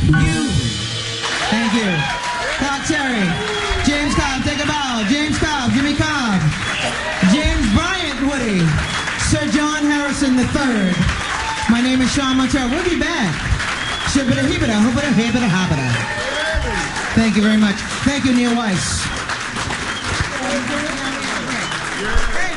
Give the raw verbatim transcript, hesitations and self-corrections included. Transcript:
You. Thank you. Cobb Terry. James Cobb, take a bow. James Cobb, Jimmy Cobb. James Bryant Woody. Sir John Harrison the third. My name is Sean Montero. We'll be back. Shibbida hibbida, hoobida hibbida hobbida. Thank you very much. Thank you, Neil Weiss. Hey.